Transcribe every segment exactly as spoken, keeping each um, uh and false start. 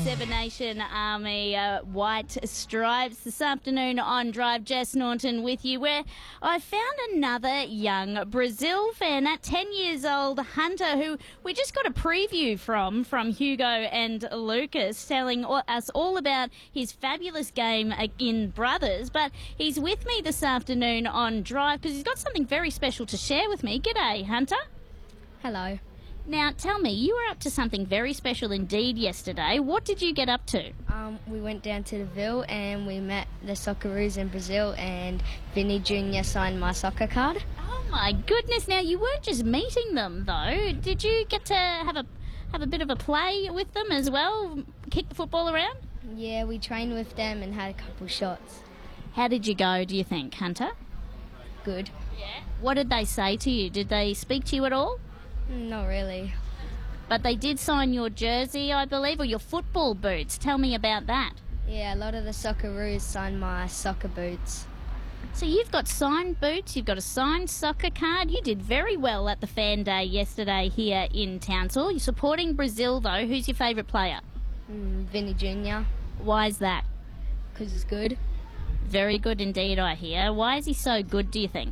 Seven Nation Army uh, white stripes this afternoon on Drive. Jess Norton with you, where I found another young Brazil fan at ten years old, Hunter, who we just got a preview from, from Hugo and Lucas, telling us all about his fabulous game in Brothers. But he's with me this afternoon on Drive because he's got something very special to share with me. G'day, Hunter. Hello. Now, tell me, you were up to something very special indeed yesterday. What did you get up to? Um, we went down to the Ville and we met the Socceroos in Brazil, and Vinny Junior signed my soccer card. Oh my goodness! Now, you weren't just meeting them though. Did you get to have a have a bit of a play with them as well? Kick the football around? Yeah, we trained with them and had a couple shots. How did you go, do you think, Hunter? Good. Yeah. What did they say to you? Did they speak to you at all? Not really. But they did sign your jersey, I believe, or your football boots. Tell me about that. Yeah, a lot of the Socceroos signed my soccer boots. So you've got signed boots, you've got a signed soccer card. You did very well at the fan day yesterday here in Townsville. You're supporting Brazil, though. Who's your favourite player? Mm, Vinny Junior Why is that? Because he's good. Very good indeed, I hear. Why is he so good, do you think?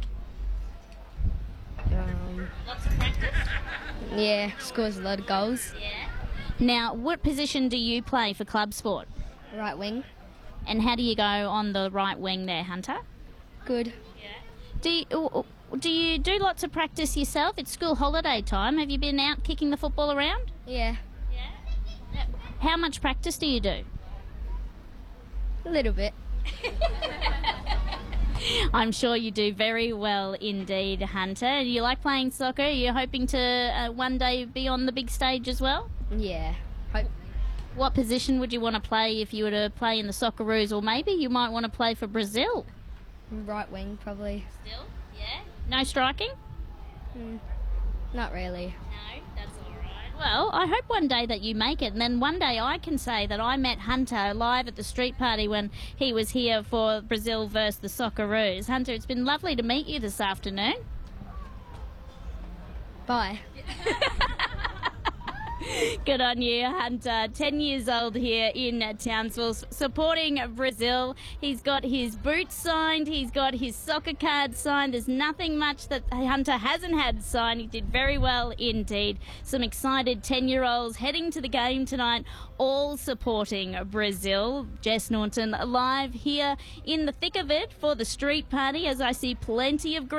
Um, Lots of practice. Yeah, scores a lot of goals. Yeah. Now, what position do you play for club sport? Right wing. And how do you go on the right wing there, Hunter? Good. Yeah. Do you, do you do lots of practice yourself? It's school holiday time. Have you been out kicking the football around? Yeah. Yeah. How much practice do you do? A little bit. I'm sure you do very well indeed, Hunter. You like playing soccer? Are you hoping to uh, one day be on the big stage as well? Yeah. Hope. What position would you want to play if you were to play in the Socceroos, or maybe you might want to play for Brazil? Right wing, probably. Still? Yeah. No striking? Mm, not really. No, that's all right. Well, I hope one day that you make it, and then one day I can say that I met Hunter live at the street party when he was here for Brazil versus the Socceroos. Hunter, it's been lovely to meet you this afternoon. Bye. Good on you, Hunter. ten years old here in Townsville, supporting Brazil. He's got his boots signed. He's got his soccer card signed. There's nothing much that Hunter hasn't had signed. He did very well indeed. Some excited ten-year-olds heading to the game tonight, all supporting Brazil. Jess Norton live here in the thick of it for the street party, as I see plenty of